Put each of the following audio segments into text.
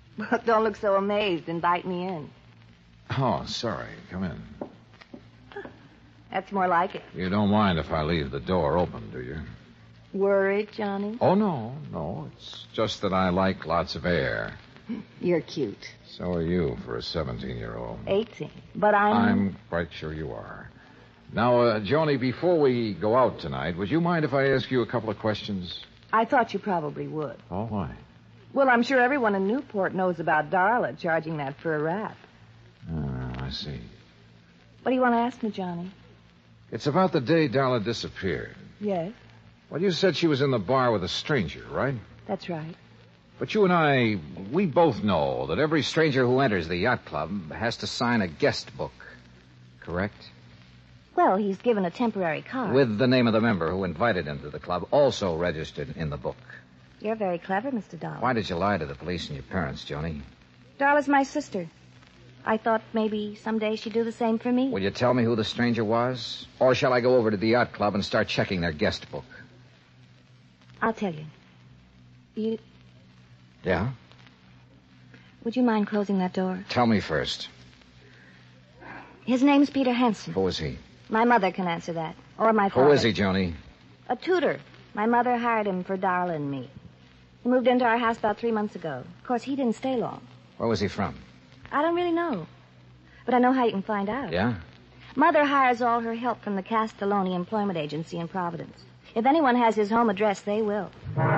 Well, don't look so amazed. Invite me in. Oh, sorry. Come in. That's more like it. You don't mind if I leave the door open, do you? Worried, Johnny? Oh, no. It's just that I like lots of air. You're cute. So are you for a 17-year-old. 18. But I'm quite sure you are. Now, Joni, before we go out tonight, would you mind if I ask you a couple of questions? I thought you probably would. Oh, why? Well, I'm sure everyone in Newport knows about Darla charging that for a rap. I see. What do you want to ask me, Johnny? It's about the day Darla disappeared. Yes, Well, you said she was in the bar with a stranger, right? that's right. But you and I, we both know that every stranger who enters the yacht club has to sign a guest book. Correct? Well, he's given a temporary card. With the name of the member who invited him to the club also registered in the book. You're very clever, Mr. Dollar. Why did you lie to the police and your parents, Joni? Darla's my sister. I thought maybe someday she'd do the same for me. Will you tell me who the stranger was? Or shall I go over to the yacht club and start checking their guest book? I'll tell you. Yeah? Would you mind closing that door? Tell me first. His name's Peter Hansen. Who is he? My mother can answer that. Or my father. Who is he, Joni? A tutor. My mother hired him for Darla and me. He moved into our house about 3 months ago. Of course, he didn't stay long. Where was he from? I don't really know. But I know how you can find out. Yeah? Mother hires all her help from the Castelloni Employment Agency in Providence. If anyone has his home address, they will.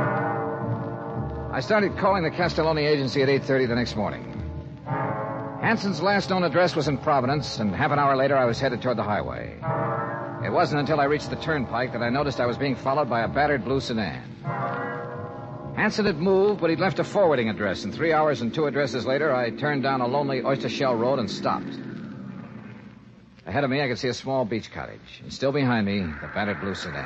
I started calling the Castelloni agency at 8:30 the next morning. Hansen's last known address was in Providence, and half an hour later I was headed toward the highway. It wasn't until I reached the turnpike that I noticed I was being followed by a battered blue sedan. Hansen had moved, but he'd left a forwarding address, and 3 hours and 2 addresses later, I turned down a lonely oyster shell road and stopped. Ahead of me, I could see a small beach cottage, and still behind me, the battered blue sedan.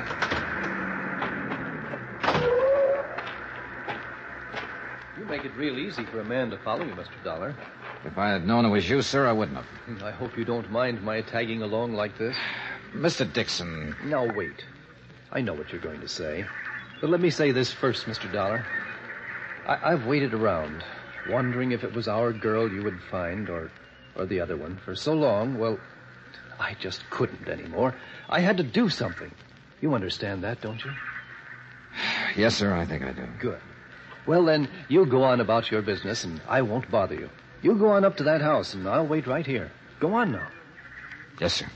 You make it real easy for a man to follow you, Mr. Dollar. If I had known it was you, sir, I wouldn't have. I hope you don't mind my tagging along like this. Mr. Dixon. Now, wait. I know what you're going to say. But let me say this first, Mr. Dollar. I've waited around, wondering if it was our girl you would find, or the other one, for so long. Well, I just couldn't anymore. I had to do something. You understand that, don't you? Yes, sir, I think I do. Good. Well, then, you go on about your business, and I won't bother you. You go on up to that house, and I'll wait right here. Go on now. Yes, sir.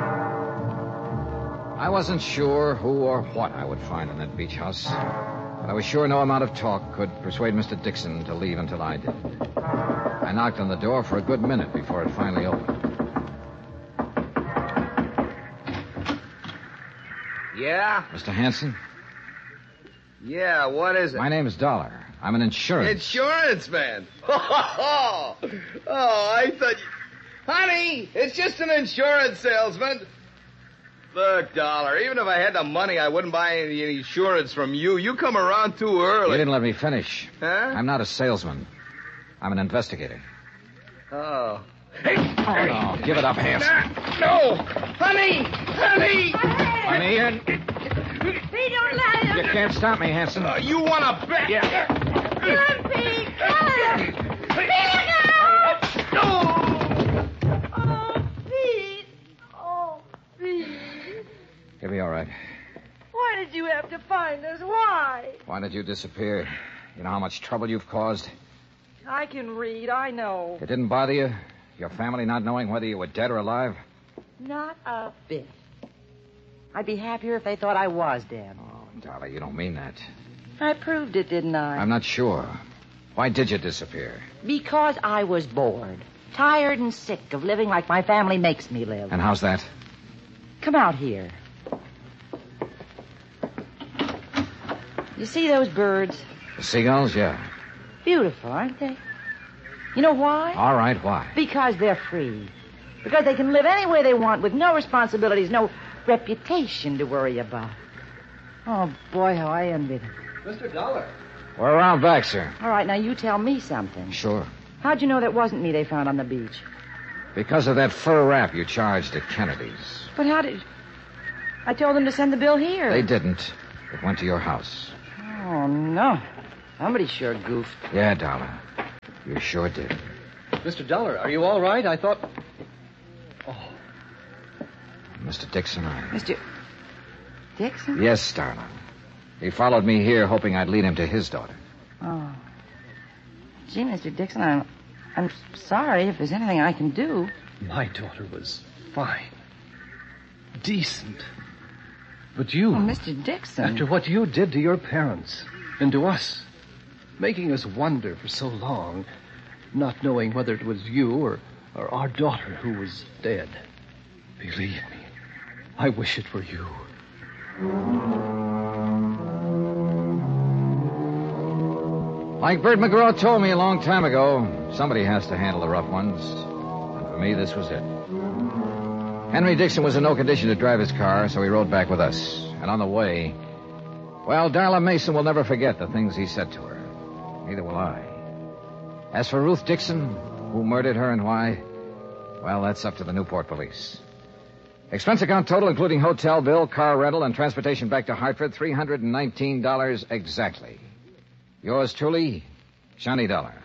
I wasn't sure who or what I would find in that beach house, but I was sure no amount of talk could persuade Mr. Dixon to leave until I did. I knocked on the door for a good minute before it finally opened. Yeah? Mr. Hansen? Yeah, what is it? My name is Dollar. I'm an insurance. Insurance man. Oh, I thought you... Honey, it's just an insurance salesman. Look, Dollar, even if I had the money, I wouldn't buy any insurance from you. You come around too early. You didn't let me finish. Huh? I'm not a salesman. I'm an investigator. Oh. Oh, no. Give it up, Hansen. No! Honey! Honey, Pete, don't let him. you can't stop me, Hansen. You want to bet? Yeah. Kill him, Pete. Kill him. Pete, no! Oh, Pete. Oh, Pete. He'll be all right. Why did you have to find us? Why? Why did you disappear? You know how much trouble you've caused? I can read, I know. It didn't bother you? Your family not knowing whether you were dead or alive? Not a bit. I'd be happier if they thought I was dead. Oh, Dollar, you don't mean that. I proved it, didn't I? I'm not sure. Why did you disappear? Because I was bored. Tired and sick of living like my family makes me live. And how's that? Come out here. You see those birds? The seagulls, yeah. Beautiful, aren't they? You know why? All right, why? Because they're free. Because they can live any way they want with no responsibilities, no reputation to worry about. Oh, boy, how I envy them. Mr. Dollar. We're around back, sir. All right, now you tell me something. Sure. How'd you know that wasn't me they found on the beach? Because of that fur wrap you charged at Kennedy's. But how did... I told them to send the bill here. They didn't. It went to your house. Oh, no. Somebody sure goofed. Yeah, Dollar. You sure did. Mr. Dollar, are you all right? I thought... Oh, Mr. Dixon, Mr. Dixon? Yes, darling. He followed me here hoping I'd lead him to his daughter. Oh. Gee, Mr. Dixon, I'm sorry if there's anything I can do. my daughter was fine. Decent. But you... Oh, Mr. Dixon. After what you did to your parents and to us, making us wonder for so long, not knowing whether it was you or our daughter who was dead. Believe me, I wish it were you. Like Bert McGraw told me a long time ago, somebody has to handle the rough ones. And for me, this was it. Henry Dixon was in no condition to drive his car, so he rode back with us. And on the way, well, Darla Mason will never forget the things he said to her. Neither will I. As for Ruth Dixon, who murdered her and why, well, that's up to the Newport police. Expense account total, including hotel bill, car rental, and transportation back to Hartford, $319 exactly. Yours truly, Johnny Dollar.